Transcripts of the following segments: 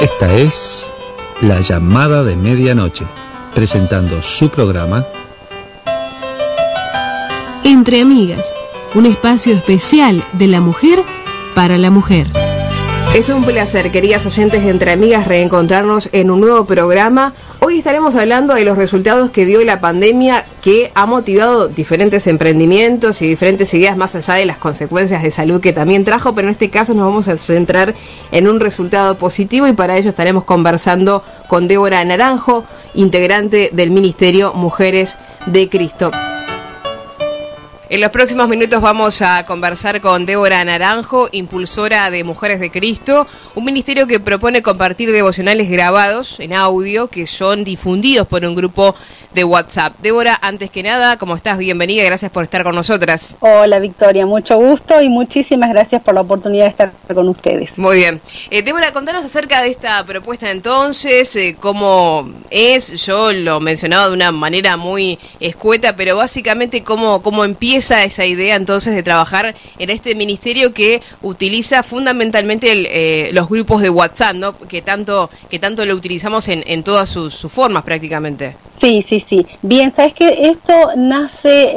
Esta es La Llamada de Medianoche, presentando su programa Entre Amigas, un espacio especial de la mujer para la mujer. Es un placer, queridas oyentes de Entre Amigas, reencontrarnos en un nuevo programa. Hoy estaremos hablando de los resultados que dio la pandemia, que ha motivado diferentes emprendimientos y diferentes ideas más allá de las consecuencias de salud que también trajo, pero en este caso nos vamos a centrar en un resultado positivo y para ello estaremos conversando con Débora Naranjo, integrante del Ministerio Mujeres de Cristo. En los próximos minutos vamos a conversar con Débora Naranjo, impulsora de Mujeres de Cristo, un ministerio que propone compartir devocionales grabados en audio que son difundidos por un grupo de WhatsApp. Débora, antes que nada, ¿cómo estás? Bienvenida, gracias por estar con nosotras. Hola Victoria, mucho gusto y muchísimas gracias por la oportunidad de estar con ustedes. Muy bien. Débora, contanos acerca de esta propuesta entonces, cómo es, yo lo mencionaba de una manera muy escueta, pero básicamente cómo empieza esa idea entonces de trabajar en este ministerio que utiliza fundamentalmente los grupos de WhatsApp, ¿no? Que tanto lo utilizamos en todas sus formas prácticamente. Sí. Bien, sabes que esto nace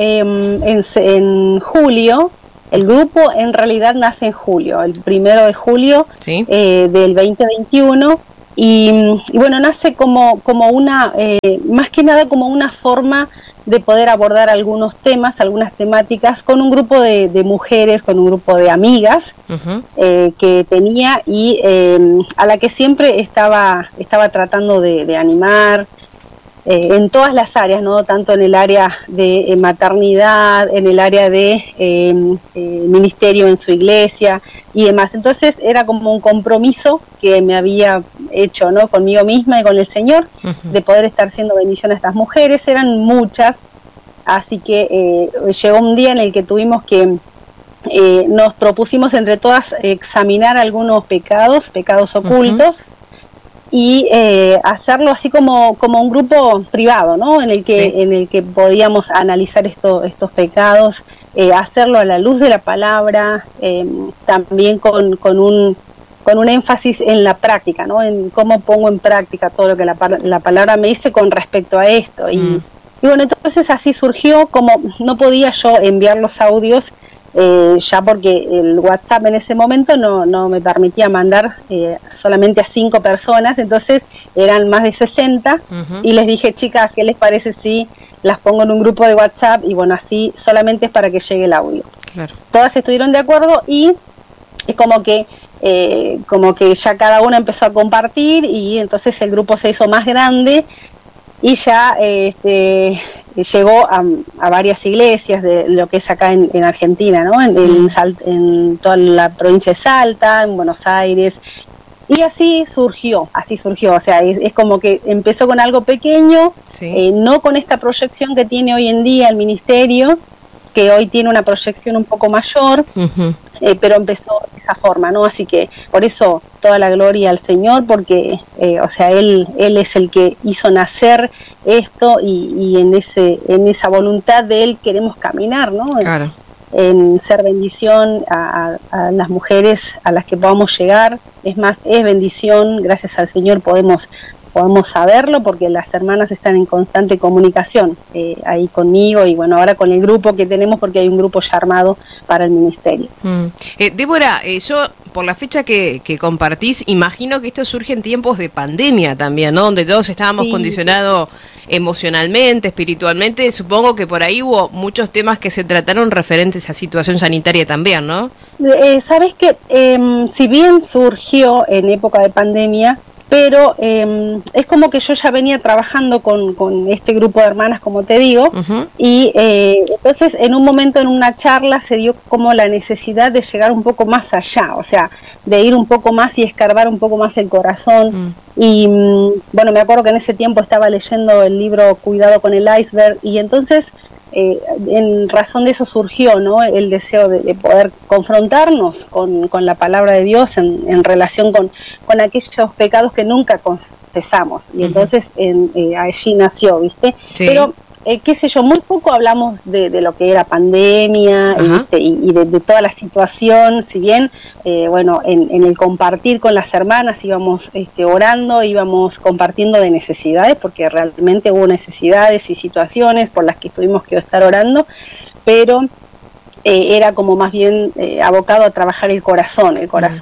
en julio. El grupo en realidad nace en julio, el 1 de julio, ¿sí? Del 2021. Y bueno, nace como una, más que nada como una forma de poder abordar algunos temas, algunas temáticas con un grupo de mujeres, con un grupo de amigas que tenía y a la que siempre estaba tratando de animar en todas las áreas, ¿no? Tanto en el área de maternidad, en el área de ministerio en su iglesia y demás. Entonces era como un compromiso que me había hecho, ¿no? Conmigo misma y con el Señor, de poder estar siendo bendición a estas mujeres. Eran muchas, así que llegó un día en el que tuvimos que nos propusimos entre todas examinar algunos pecados ocultos. Y hacerlo así como un grupo privado, ¿no? En el que podíamos analizar estos pecados, hacerlo a la luz de la palabra, también con un énfasis en la práctica, ¿no? En cómo pongo en práctica todo lo que la palabra me dice con respecto a esto. Y bueno, entonces así surgió, como no podía yo enviar los audios, ya porque el WhatsApp en ese momento no me permitía mandar solamente a 5 personas, entonces eran más de 60 y les dije, chicas, ¿qué les parece si las pongo en un grupo de WhatsApp? Y bueno, así solamente es para que llegue el audio. Claro. Todas estuvieron de acuerdo y es como que ya cada una empezó a compartir y entonces el grupo se hizo más grande y ya llegó a varias iglesias de lo que es acá en Argentina, ¿no? En toda la provincia de Salta, en Buenos Aires, y así surgió, o sea, es como que empezó con algo pequeño, no con esta proyección que tiene hoy en día el ministerio, que hoy tiene una proyección un poco mayor, pero empezó de esa forma, ¿no? Así que por eso toda la gloria al Señor, porque, o sea, Él es el que hizo nacer esto y en esa voluntad de Él queremos caminar, ¿no? Claro. En ser bendición a las mujeres a las que podamos llegar. Es más, es bendición, gracias al Señor podemos saberlo porque las hermanas están en constante comunicación ahí conmigo y bueno, ahora con el grupo que tenemos porque hay un grupo ya armado para el ministerio. Débora, yo por la fecha que compartís, imagino que esto surge en tiempos de pandemia también, ¿no? Donde todos estábamos condicionados emocionalmente, espiritualmente. Supongo que por ahí hubo muchos temas que se trataron referentes a situación sanitaria también, ¿no? Sabes que si bien surgió en época de pandemia, pero es como que yo ya venía trabajando con este grupo de hermanas, como te digo, y entonces en un momento en una charla se dio como la necesidad de llegar un poco más allá, o sea, de ir un poco más y escarbar un poco más el corazón. Y bueno, me acuerdo que en ese tiempo estaba leyendo el libro Cuidado con el iceberg, y entonces en razón de eso surgió, ¿no? El deseo de poder confrontarnos con la palabra de Dios en relación con aquellos pecados que nunca confesamos, y entonces allí nació, ¿viste? Sí. Pero qué sé yo, muy poco hablamos de lo que era pandemia y de toda la situación, si bien, bueno, en el compartir con las hermanas íbamos orando, íbamos compartiendo de necesidades, porque realmente hubo necesidades y situaciones por las que tuvimos que estar orando, pero era como más bien abocado a trabajar el corazón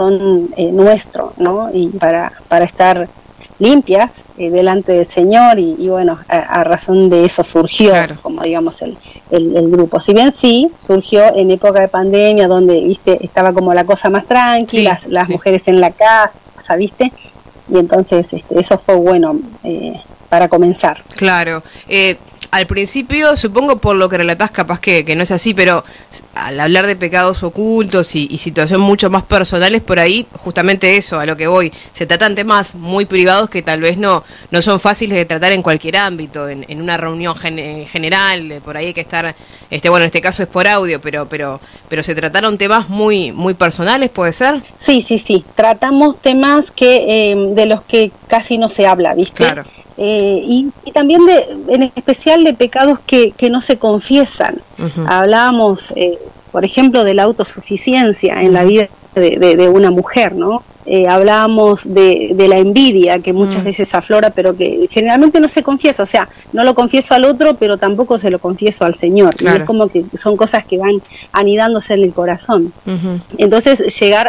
nuestro, ¿no? Y para estar limpias delante del Señor y bueno, a razón de eso surgió, como digamos, el grupo. Si bien sí, surgió en época de pandemia, donde, viste, estaba como la cosa más tranquila, las mujeres en la casa, viste, y entonces eso fue bueno para comenzar. Claro. Al principio, supongo por lo que relatás, capaz que no es así, pero al hablar de pecados ocultos y situaciones mucho más personales, por ahí, justamente eso, a lo que voy, se tratan temas muy privados que tal vez no son fáciles de tratar en cualquier ámbito, en una reunión general, por ahí hay que estar, bueno, en este caso es por audio, pero se trataron temas muy muy personales, ¿puede ser? Sí, tratamos temas de los que casi no se habla, ¿viste? Claro. Y también en especial de pecados que no se confiesan. Hablábamos, por ejemplo, de la autosuficiencia en la vida de una mujer, ¿no? Hablábamos de la envidia que muchas veces aflora, pero que generalmente no se confiesa, o sea, no lo confieso al otro, pero tampoco se lo confieso al Señor. Claro. Y es como que son cosas que van anidándose en el corazón. Entonces, llegar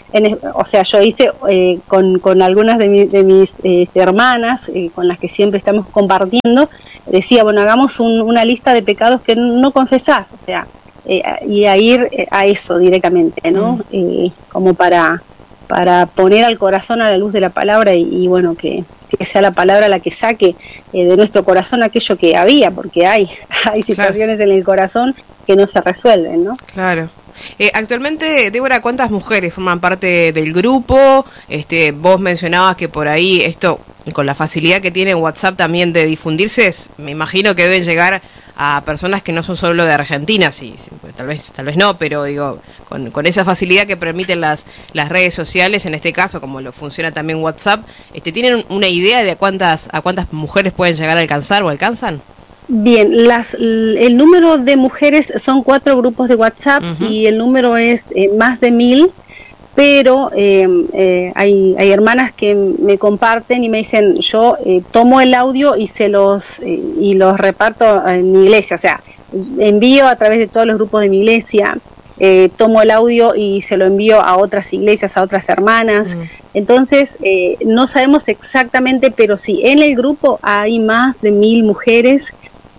o sea, yo hice con algunas de mis hermanas, con las que siempre estamos compartiendo, decía, bueno, hagamos una lista de pecados que no confesás, o sea, y a ir a eso directamente, ¿no? Como para poner al corazón a la luz de la palabra y bueno, que sea la palabra la que saque de nuestro corazón aquello que había, porque hay situaciones en el corazón que no se resuelven, ¿no? Claro. Actualmente, Débora, ¿cuántas mujeres forman parte del grupo? Vos mencionabas que por ahí esto, con la facilidad que tiene WhatsApp también de difundirse, me imagino que deben llegar a personas que no son solo de Argentina, sí, tal vez no, pero digo, con esa facilidad que permiten las redes sociales, en este caso, como lo funciona también WhatsApp, ¿tienen una idea de a cuántas mujeres pueden llegar a alcanzar o alcanzan? Bien, el número de mujeres son 4 grupos de WhatsApp y el número es más de 1000, pero hay hermanas que me comparten y me dicen, yo tomo el audio y los reparto en mi iglesia, o sea, envío a través de todos los grupos de mi iglesia, tomo el audio y se lo envío a otras iglesias, a otras hermanas. Entonces, no sabemos exactamente, pero sí, en el grupo hay más de 1000 mujeres.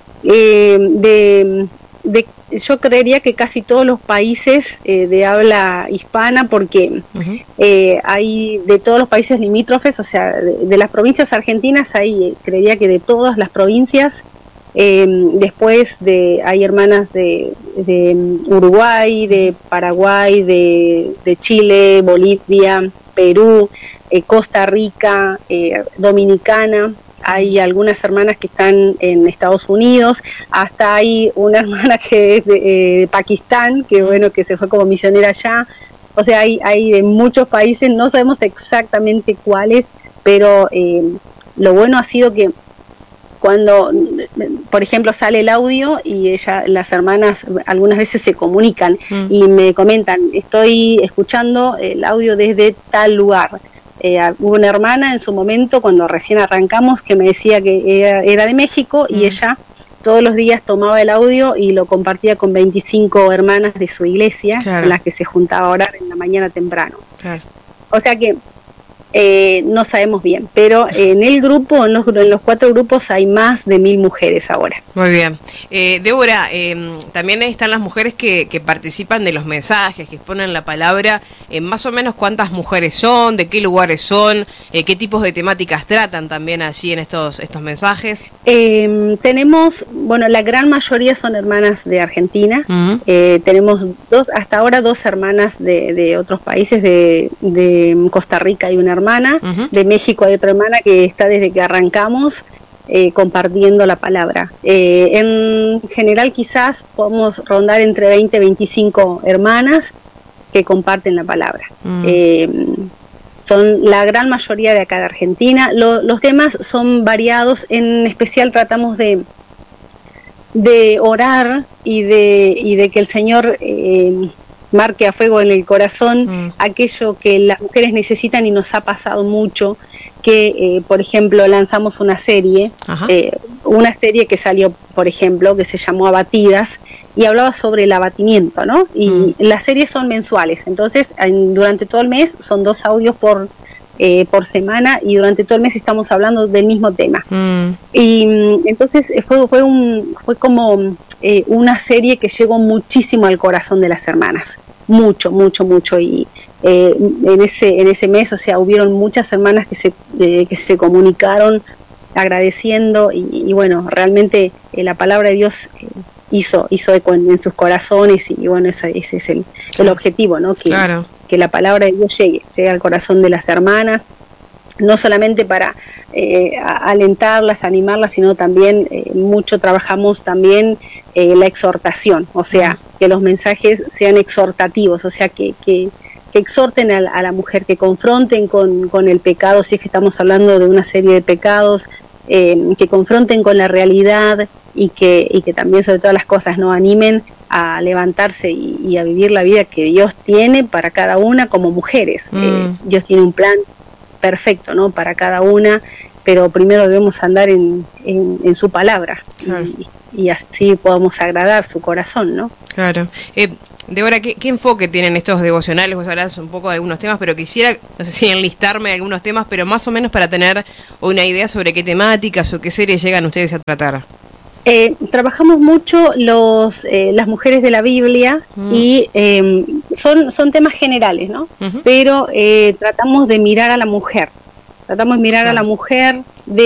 Yo creería que casi todos los países de habla hispana, porque hay de todos los países limítrofes, o sea, de las provincias argentinas, creería que de todas las provincias. Después hay hermanas de Uruguay, de Paraguay, de Chile, Bolivia, Perú, Costa Rica, Dominicana. Hay algunas hermanas que están en Estados Unidos, hasta hay una hermana que es de Pakistán, que bueno, que se fue como misionera allá. O sea, hay de muchos países, no sabemos exactamente cuáles, pero lo bueno ha sido que cuando, por ejemplo, sale el audio y las hermanas algunas veces se comunican y me comentan, estoy escuchando el audio desde tal lugar. Hubo una hermana en su momento, cuando recién arrancamos, que me decía que era de México y ella todos los días tomaba el audio y lo compartía con 25 hermanas de su iglesia, con las que se juntaba a orar en la mañana temprano. Claro. O sea que no sabemos bien, pero en el grupo, en los 4 grupos hay más de 1000 mujeres ahora. Muy bien. Débora, también están las mujeres que participan de los mensajes, que exponen la palabra. Más o menos, ¿cuántas mujeres son? ¿De qué lugares son? ¿Qué tipos de temáticas tratan también allí en estos mensajes? Tenemos, bueno, la gran mayoría son hermanas de Argentina. Tenemos hasta ahora dos hermanas de otros países, de Costa Rica y una hermana, de México hay otra hermana que está desde que arrancamos compartiendo la palabra. En general quizás podemos rondar entre 20 y 25 hermanas que comparten la palabra. Son la gran mayoría de acá de Argentina. Los temas son variados, en especial tratamos de de orar y de que el Señor marque a fuego en el corazón aquello que las mujeres necesitan, y nos ha pasado mucho que, por ejemplo, lanzamos una serie que salió, por ejemplo, que se llamó Abatidas, y hablaba sobre el abatimiento, ¿no? Y las series son mensuales, entonces durante todo el mes son 2 audios por semana, y durante todo el mes estamos hablando del mismo tema. Y entonces fue como una serie que llegó muchísimo al corazón de las hermanas, mucho, y en ese mes, o sea, hubieron muchas hermanas que se comunicaron agradeciendo, y bueno, realmente la palabra de Dios hizo eco en sus corazones, y bueno, ese es el objetivo, ¿no? Que la palabra de Dios llegue al corazón de las hermanas, no solamente para alentarlas, animarlas, sino también mucho trabajamos también la exhortación, o sea, que los mensajes sean exhortativos, o sea, que exhorten a la mujer, que confronten con el pecado, si es que estamos hablando de una serie de pecados, que confronten con la realidad, y que también, sobre todas las cosas, no animen a levantarse y a vivir la vida que Dios tiene para cada una como mujeres. Dios tiene un plan perfecto, ¿no?, para cada una, pero primero debemos andar en su palabra, claro, y así podamos agradar su corazón, ¿no? Claro. Débora, ¿qué enfoque tienen estos devocionales? Vos hablás un poco de algunos temas, pero quisiera, no sé si enlistarme algunos temas, pero más o menos para tener una idea sobre qué temáticas o qué series llegan ustedes a tratar. Trabajamos mucho las mujeres de la Biblia, y son temas generales, ¿no? Pero tratamos de mirar a la mujer. A la mujer,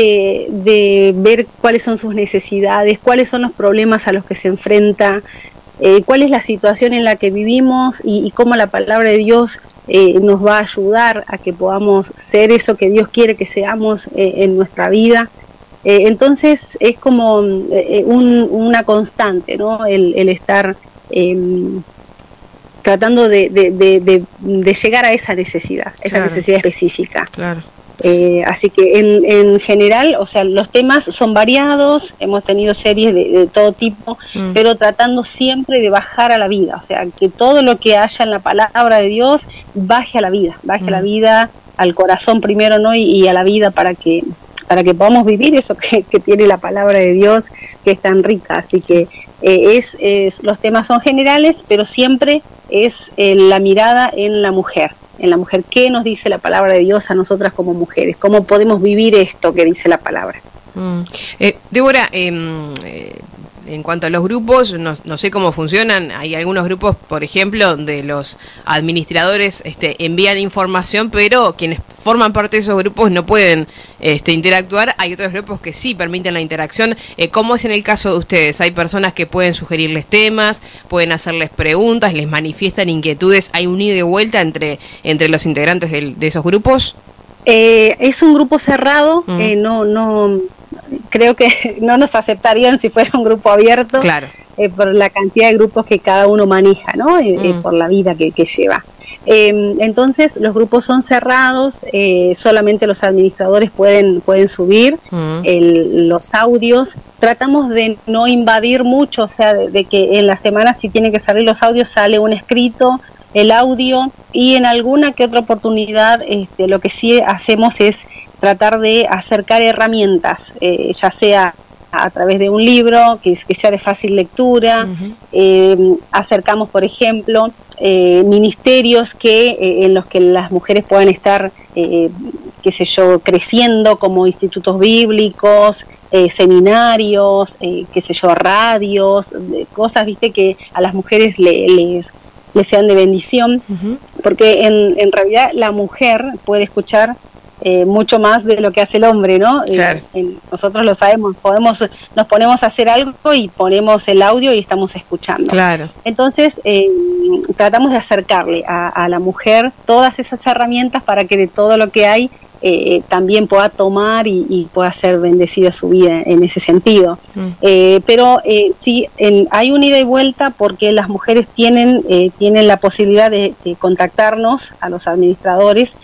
de ver cuáles son sus necesidades, cuáles son los problemas a los que se enfrenta, cuál es la situación en la que vivimos, y cómo la palabra de Dios nos va a ayudar a que podamos ser eso que Dios quiere que seamos en nuestra vida. Entonces es como una constante, ¿no? El estar tratando de llegar a esa necesidad, necesidad específica. Claro. Así que en general, o sea, los temas son variados, hemos tenido series de todo tipo, pero tratando siempre de bajar a la vida, o sea, que todo lo que haya en la palabra de Dios baje a la vida, a la vida, al corazón primero, ¿no? Y a la vida, para que podamos vivir eso que tiene la palabra de Dios, que es tan rica. Así que los temas son generales, pero siempre es la mirada en la mujer. ¿Qué nos dice la palabra de Dios a nosotras como mujeres? ¿Cómo podemos vivir esto que dice la palabra? Débora, en cuanto a los grupos, no sé cómo funcionan. Hay algunos grupos, por ejemplo, donde los administradores envían información, pero quienes forman parte de esos grupos no pueden interactuar. Hay otros grupos que sí permiten la interacción. ¿Cómo es en el caso de ustedes? ¿Hay personas que pueden sugerirles temas, pueden hacerles preguntas, les manifiestan inquietudes? ¿Hay un ida y vuelta entre los integrantes de esos grupos? Es un grupo cerrado, no creo que no nos aceptarían si fuera un grupo abierto, claro, por la cantidad de grupos que cada uno maneja, ¿no? Por la vida que lleva. Entonces los grupos son cerrados, solamente los administradores pueden subir los audios. Tratamos de no invadir mucho, o sea, de que en la semana, si tienen que salir los audios, sale un escrito, el audio, y en alguna que otra oportunidad lo que sí hacemos es tratar de acercar herramientas, ya sea a través de un libro que sea de fácil lectura. Acercamos, por ejemplo, ministerios en los que las mujeres puedan estar, creciendo, como institutos bíblicos, seminarios, radios, cosas, que a las mujeres les sean de bendición, porque en realidad la mujer puede escuchar mucho más de lo que hace el hombre, ¿no? Claro. Nosotros lo sabemos, nos ponemos a hacer algo y ponemos el audio y estamos escuchando. Claro. Entonces tratamos de acercarle a la mujer todas esas herramientas para que de todo lo que hay también pueda tomar y pueda ser bendecida su vida en ese sentido. Pero sí, hay un ida y vuelta, porque las mujeres tienen la posibilidad de contactarnos a los administradores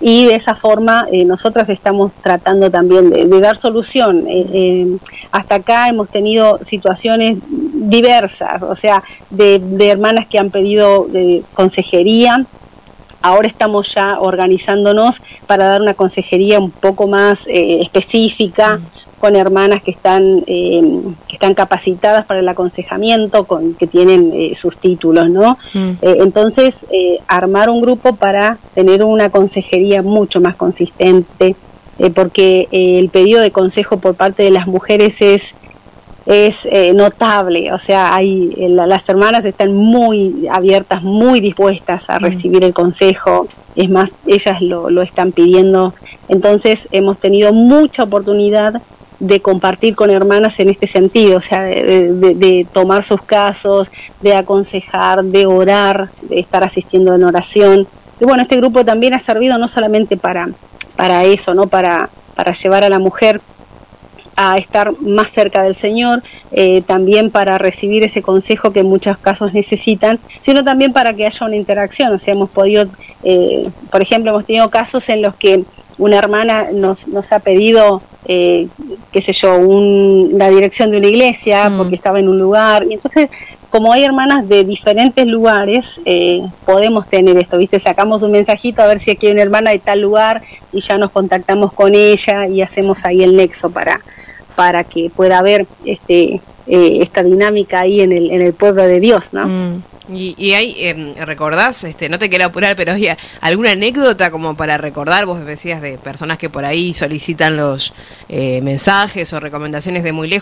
y de esa forma nosotras estamos tratando también de dar solución. Hasta acá hemos tenido situaciones diversas, o sea, de hermanas que han pedido consejería. Ahora estamos ya organizándonos para dar una consejería un poco más específica, con hermanas que están capacitadas para el aconsejamiento, que tienen sus títulos, ¿no? Entonces, armar un grupo para tener una consejería mucho más consistente, porque el pedido de consejo por parte de las mujeres es notable. O sea, las hermanas están muy abiertas, muy dispuestas a recibir el consejo. Es más, ellas lo están pidiendo. Entonces hemos tenido mucha oportunidad de compartir con hermanas en este sentido, o sea, de tomar sus casos, de aconsejar, de orar, de estar asistiendo en oración. Y bueno, este grupo también ha servido no solamente para eso, ¿no? Para llevar a la mujer a estar más cerca del Señor, también para recibir ese consejo que en muchos casos necesitan, sino también para que haya una interacción. O sea, hemos podido, por ejemplo, hemos tenido casos en los que una hermana nos ha pedido, qué sé yo, la dirección de una iglesia porque estaba en un lugar, y entonces, como hay hermanas de diferentes lugares, podemos tener esto, ¿viste? Sacamos un mensajito a ver si aquí hay una hermana de tal lugar y ya nos contactamos con ella y hacemos ahí el nexo para que pueda haber esta dinámica ahí en el pueblo de Dios, ¿no? Y hay, recordás, no te quiero apurar, pero hay alguna anécdota como para recordar. Vos decías de personas que por ahí solicitan los mensajes o recomendaciones de muy lejos.